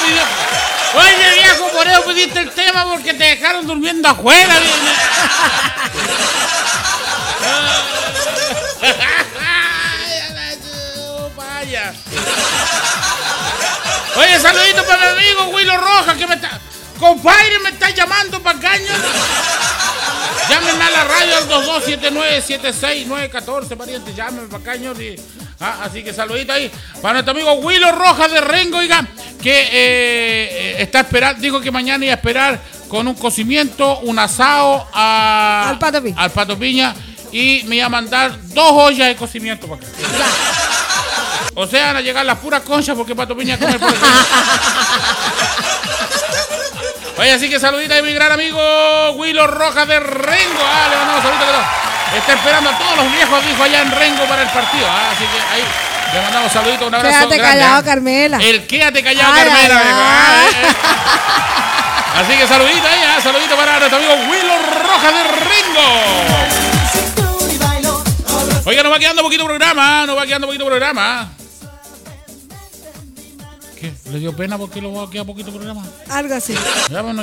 pidió. Oye, viejo, por eso pediste el tema, porque te dejaron durmiendo afuera. Vaya. Oye, saludito para mi amigo Willow Rojas, que me está... Compadre, me está llamando para caño. Llámenme a la radio al 2279-76914, pariente, llámenme para caño. Así que saludito ahí para nuestro amigo Willow Rojas de Rengo, oiga, que está esperando, dijo que mañana iba a esperar con un cocimiento, un asado al Pato Piña, y me iba a mandar 2 ollas de cocimiento para acá. O sea, van a llegar las puras conchas porque Pato Piña come por el Oye, así que saludita a mi gran amigo Willow Rojas de Rengo. Le mandamos saludos que está esperando a todos los viejos, dijo, allá en Rengo para el partido. Así que ahí le mandamos saluditos, un abrazo. Quédate grande, callado, Carmela. Quédate callado, Carmela. Así que saludito ahí, saludito para nuestro amigo Willow Rojas de Rengo. Oiga, nos va quedando poquito programa, ¿Qué? ¿Le dio pena porque lo va a quedar poquito programa? Algo así. Ya, bueno,